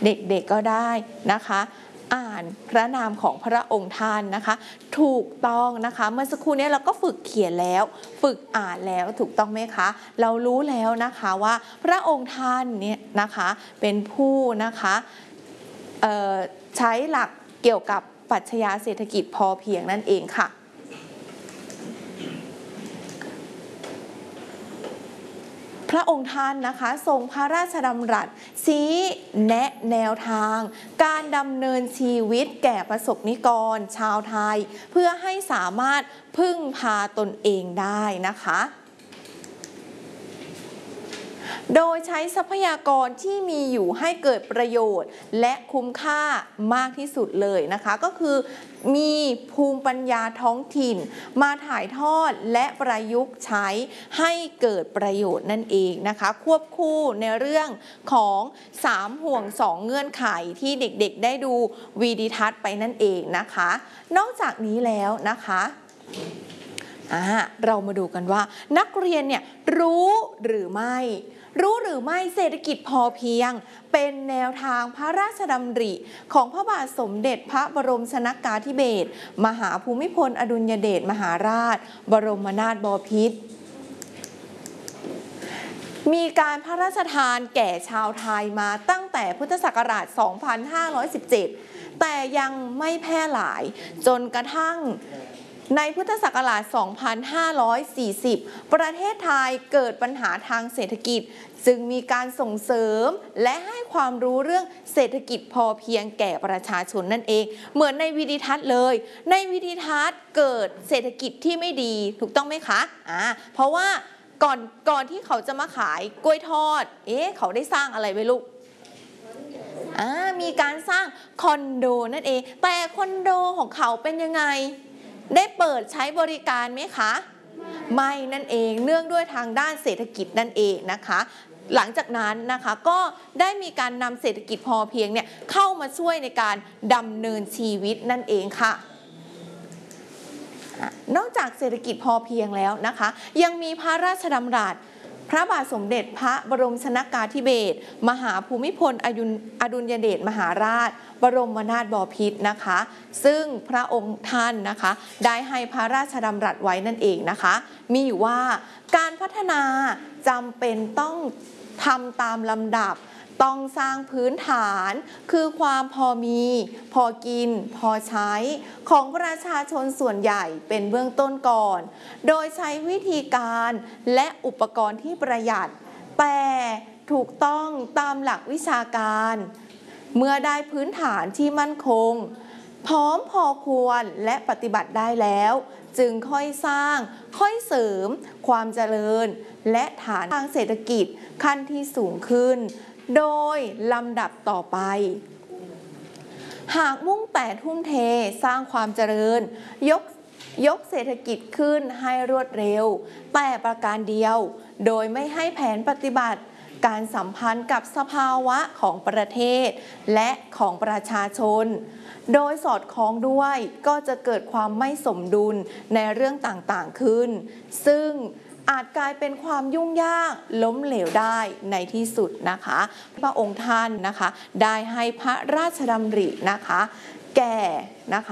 เด็กๆก็ได้นะคะอ่านพระนามของพระองค์ท่านนะคะถูกต้องนะคะเมื่อสักครู่นี้เราก็ฝึกเขียนแล้วฝึกอ่านแล้วถูกต้องไหมคะเรารู้แล้วนะคะว่าพระองค์ท่านเนี่ยนะคะเป็นผู้นะคะใช้หลักเกี่ยวกับปรัชญาเศรษฐกิจพอเพียงนั่นเองค่ะพระองค์ท่านนะคะทรงพระราชดำรัสชี้แนะแนวทางการดำเนินชีวิตแก่ประสบนิกรชาวไทยเพื่อให้สามารถพึ่งพาตนเองได้นะคะโดยใช้ทรัพยากรที่มีอยู่ให้เกิดประโยชน์และคุ้มค่ามากที่สุดเลยนะคะก็คือมีภูมิปัญญาท้องถิ่นมาถ่ายทอดและประยุกต์ใช้ให้เกิดประโยชน์นั่นเองนะคะควบคู่ในเรื่องของ3ห่วง2เงื่อนไขที่เด็กๆได้ดูวีดิทัศน์ไปนั่นเองนะคะนอกจากนี้แล้วนะคะเรามาดูกันว่านักเรียนเนี่ยรู้หรือไม่เศรษฐกิจพอเพียงเป็นแนวทางพระราชดำริของพระบาทสมเด็จพระบรมชนกาธิเบศรมหาภูมิพลอดุลยเดชมหาราชบรมนาถบพิตรมีการพระราชทานแก่ชาวไทยมาตั้งแต่พุทธศักราช 2517 แต่ยังไม่แพร่หลายจนกระทั่งในพุทธศักราช 2540 ประเทศไทยเกิดปัญหาทางเศรษฐกิจจึงมีการส่งเสริมและให้ความรู้เรื่องเศรษฐกิจพอเพียงแก่ประชาชนนั่นเองเหมือนในวิดิทัศน์เลยในวิดิทัศน์เกิดเศรษฐกิจที่ไม่ดีถูกต้องไหมคะเพราะว่าก่อนที่เขาจะมาขายกล้วยทอดเขาได้สร้างอะไรไว้ลูกมีการสร้างคอนโดนั่นเองแต่คอนโดของเขาเป็นยังไงได้เปิดใช้บริการไหมคะไม่นั่นเองเนื่องด้วยทางด้านเศรษฐกิจนั่นเองนะคะหลังจากนั้นนะคะก็ได้มีการนำเศรษฐกิจพอเพียงเนี่ยเข้ามาช่วยในการดำเนินชีวิตนั่นเองค่ะนอกจากเศรษฐกิจพอเพียงแล้วนะคะยังมีพระราชดำรัสพระบาทสมเด็จพระบรมชนกาธิเบศรมหาภูมิพลอดุลยเดชมหาราชบรมนาถบพิตรนะคะซึ่งพระองค์ท่านนะคะได้ให้พระราชดำรัสไว้นั่นเองนะคะมีอยู่ว่าการพัฒนาจำเป็นต้องทำตามลำดับต้องสร้างพื้นฐานคือความพอมีพอกินพอใช้ของประชาชนส่วนใหญ่เป็นเบื้องต้นก่อนโดยใช้วิธีการและอุปกรณ์ที่ประหยัดแต่ถูกต้องตามหลักวิชาการเมื่อได้พื้นฐานที่มั่นคงพร้อมพอควรและปฏิบัติได้แล้วจึงค่อยสร้างค่อยเสริมความเจริญและฐานทางเศรษฐกิจขั้นที่สูงขึ้นโดยลำดับต่อไปหากมุ่งแต่ทุ่มเทสร้างความเจริญยกเศรษฐกิจขึ้นให้รวดเร็วแต่ประการเดียวโดยไม่ให้แผนปฏิบัติการสัมพันธ์กับสภาวะของประเทศและของประชาชนโดยสอดคล้องด้วยก็จะเกิดความไม่สมดุลในเรื่องต่างๆขึ้นซึ่งอาจกลายเป็นความยุ่งยากล้มเหลวได้ในที่สุดนะคะพระองค์ท่านนะคะได้ให้พระราชดำรินะคะแก่นะคะ